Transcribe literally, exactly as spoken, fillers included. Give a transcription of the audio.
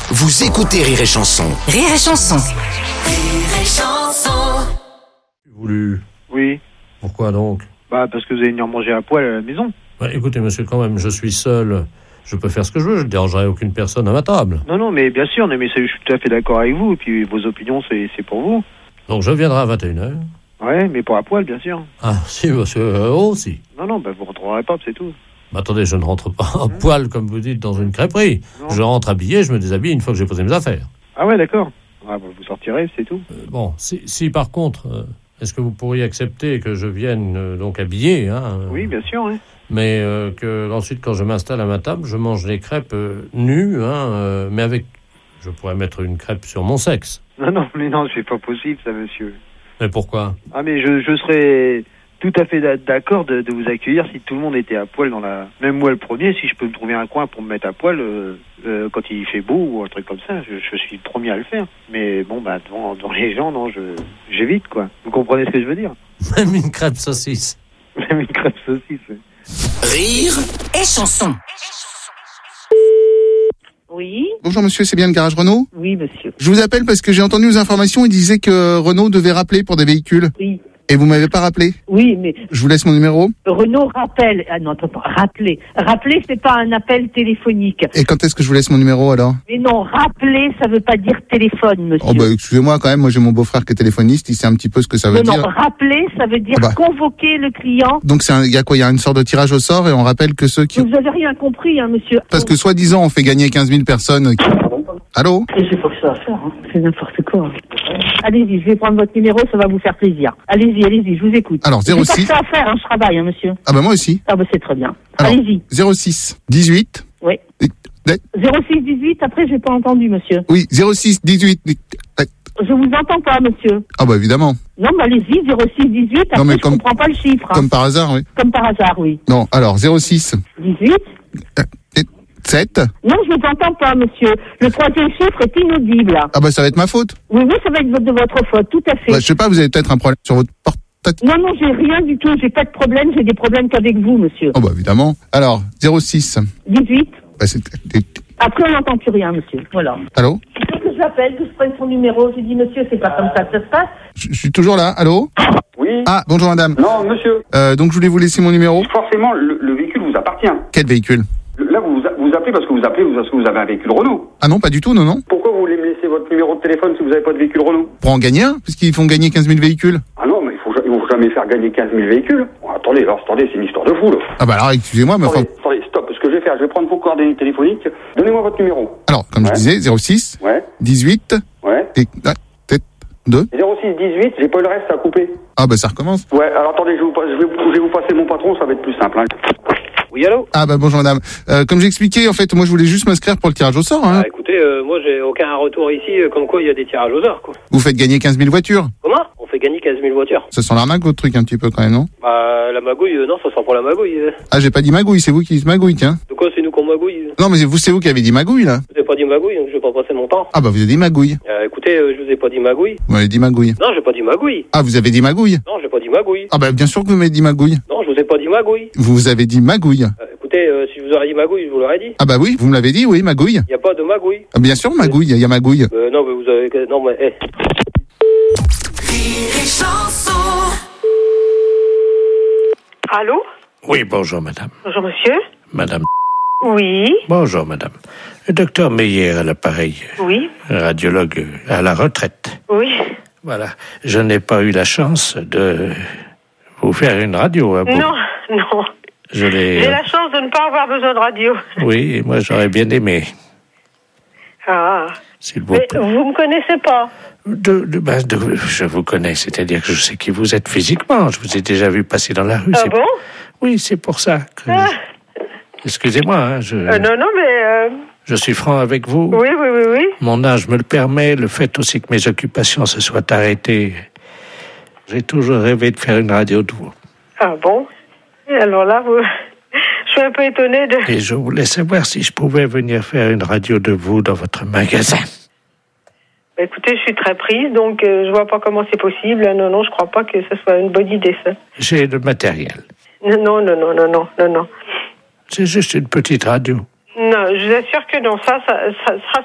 Vous écoutez Rire et Chanson. Rire et Chanson. Rire et Chanson. Voulu. Oui. Pourquoi donc? Bah parce que vous allez venir manger à poil à la maison. Bah, écoutez monsieur, quand même, je suis seul. Je peux faire ce que je veux, je ne dérangerai aucune personne à ma table. Non, non, mais bien sûr, mais je suis tout à fait d'accord avec vous. Et puis vos opinions, c'est, c'est pour vous. Donc je viendrai à vingt et une heures. Ouais, mais pour à poil, bien sûr. Ah, si, monsieur, euh, oh, si. Non, non, bah vous rentrerez pas, c'est tout. Bah, attendez, je ne rentre pas à poil, comme vous dites, dans une crêperie. Non. Je rentre habillé, je me déshabille une fois que j'ai posé mes affaires. Ah ouais, d'accord. Ah, bah, vous sortirez, c'est tout. Euh, bon, si, si par contre, euh, est-ce que vous pourriez accepter que je vienne euh, donc habillé, hein, euh, Oui, bien sûr, hein. mais euh, que ensuite, quand je m'installe à ma table, je mange les crêpes euh, nues, hein, euh, mais avec... Je pourrais mettre une crêpe sur mon sexe. Non, non, mais non, c'est pas possible, ça, monsieur. Mais pourquoi? Ah, mais je, je serais tout à fait d'accord de, de vous accueillir si tout le monde était à poil dans la... Même moi, le premier, si je peux me trouver un coin pour me mettre à poil euh, euh, quand il fait beau ou un truc comme ça, je, je suis le premier à le faire. Mais bon, bah, devant, devant les gens, non, je j'évite, quoi. Vous comprenez ce que je veux dire? Même une crêpe saucisse. Même une crêpe saucisse, ouais. Rire Et Chanson. Oui, Bonjour monsieur, c'est bien le garage Renault? oui, monsieur. Je vous appelle parce que j'ai entendu aux informations, il disait que Renault devait rappeler pour des véhicules. Oui, Et vous m'avez pas rappelé. oui, mais Je vous laisse mon numéro. Renault rappelle. Ah non, attends, pas. Rappeler. Rappeler, c'est pas un appel téléphonique. Et quand est-ce que je vous laisse mon numéro alors? Mais non, rappeler, ça veut pas dire téléphone, monsieur. Oh bah excusez-moi quand même, moi j'ai mon beau-frère qui est téléphoniste, il sait un petit peu ce que ça veut non, dire. non, rappeler, ça veut dire Ah bah. convoquer le client. Donc c'est un- il y a quoi? Il y a une sorte de tirage au sort et on rappelle que ceux qui... Vous avez rien compris, hein, monsieur. Parce que soi-disant on fait gagner quinze mille personnes. qui- Allô? Et c'est pas que ça à faire, hein. C'est n'importe quoi. Allez-y, je vais prendre votre numéro, ça va vous faire plaisir. Allez-y, allez-y, je vous écoute. Alors, C'est zéro pas que six. ça à faire, hein, je travaille, hein, monsieur. Ah bah moi aussi. Ah bah c'est très bien. Alors, Allez-y. zéro six dix-huit. Oui. Eh, zéro six dix-huit, après j'ai pas entendu, monsieur. Oui, zéro six dix-huit. Eh, Je vous entends pas, monsieur. Ah bah évidemment. Non, mais allez-y, zéro six dix-huit, après Non, mais je comme- comprends pas le chiffre. hein. Comme par hasard, oui. Comme par hasard, oui. Non, alors zéro six dix-huit. sept. Non, je ne t'entends pas, monsieur. Le troisième chiffre est inaudible. Ah bah ça va être ma faute. Oui, oui, ça va être de votre faute, tout à fait. Bah, je sais pas, vous avez peut-être un problème sur votre portable. Non, non, j'ai rien du tout. J'ai pas de problème. J'ai des problèmes qu'avec vous, monsieur. Oh bah évidemment. Alors, zéro six. dix-huit. Bah, c'est... Après, on n'entend plus rien, monsieur. Voilà. Allô? Il faut que je l'appelle, que je prenne son numéro. J'ai dit, monsieur, c'est pas comme ça que ça se passe. je, je suis toujours là. Allô? Oui. Ah, bonjour madame. Non, monsieur. Euh, donc je voulais vous laisser mon numéro. Forcément, le, le véhicule vous appartient. Quel véhicule? Le- Là, vous vous appelez parce que vous appelez parce que vous avez un véhicule Renault. Ah non, pas du tout, non, non. Pourquoi vous voulez me laisser votre numéro de téléphone si vous n'avez pas de véhicule Renault? Pour en gagner un, puisqu'ils font gagner quinze mille véhicules. Ah non, mais il faut, ja- il faut jamais faire gagner quinze mille véhicules. Bon, attendez, alors, attendez, c'est une histoire de fou, là. Ah bah alors excusez-moi, mais enfin... Attendez, attendez, stop. Ce que je vais faire, je vais prendre vos coordonnées téléphoniques. Donnez-moi votre numéro. Alors, comme Ouais. je disais, zéro six Ouais, dix-huit ouais. et... ah, peut-être deux. zéro six dix-huit, j'ai pas eu le reste, ça a coupé. Ah bah ça recommence. Ouais, alors attendez, je, vous, passe- je, vais, vous- je vais vous passer mon patron, ça va être plus simple. Hein. Oui, allô? Ah bah bonjour madame. Euh, comme j'expliquais, en fait, moi je voulais juste m'inscrire pour le tirage au sort. Hein. Ah, écoutez, euh, moi j'ai aucun retour ici, euh, comme quoi il y a des tirages au sort, quoi. Vous faites gagner quinze mille voitures. Comment? On fait gagner quinze mille voitures. Ça sent l'arnaque votre truc un petit peu quand même, non? Bah, la magouille, euh, non, ça sent pour la magouille. euh. Ah j'ai pas dit magouille, c'est vous qui dites magouille, tiens. De quoi c'est nous qu'on magouille? Non mais c'est vous, c'est vous qui avez dit magouille là. Je vous ai pas dit magouille, donc je vais pas passer mon temps. Ah bah vous avez dit magouille. Euh, écoutez, euh, je vous ai pas dit magouille. Vous m'avez dit magouille. Non, j'ai pas dit magouille. Ah vous avez dit magouille. Non, j'ai pas dit magouille. Ah bah bien sûr que vous m'avez dit magouille. Non, je vous ai pas dit magouille. Vous avez dit magouille. Euh, écoutez, euh, si je vous aurais dit magouille, je vous l'aurais dit. Ah bah oui, vous me l'avez dit, oui, magouille. Y a pas de magouille. Ah, bien sûr magouille, il y a magouille. Euh, non, mais vous avez... Non, mais... eh. Rire et Chanson. Allô? Oui, bonjour madame. Bonjour, monsieur. Madame. Oui, Bonjour madame. Le docteur Meyer à l'appareil. oui, Radiologue à la retraite. oui. Voilà. Je n'ai pas eu la chance de vous faire une radio à vous. Non, non. Je l'ai... J'ai la chance de ne pas avoir besoin de radio. Oui, moi j'aurais bien aimé. Ah. S'il vous Mais plaît. vous me connaissez pas. De, de, ben, de- je vous connais, c'est-à-dire que je sais qui vous êtes physiquement. Je vous ai déjà vu passer dans la rue. Ah c'est- bon? Oui, c'est pour ça que... Ah. Excusez-moi, hein, je, Euh, non, non, mais... euh, je suis franc avec vous. Oui, oui, oui, oui. Mon âge me le permet, le fait aussi que mes occupations se soient arrêtées. J'ai toujours rêvé de faire une radio de vous. Ah bon? Et alors là, vous... je suis un peu étonnée de... Et je voulais savoir si je pouvais venir faire une radio de vous dans votre magasin. Bah, écoutez, je suis très prise, donc euh, je vois pas comment c'est possible. Non, non, je crois pas que ce soit une bonne idée, ça. J'ai le matériel. Non, non, non, non, non, non, non, non. C'est juste une petite radio. Non, je vous assure que non, ça, ça, ça sera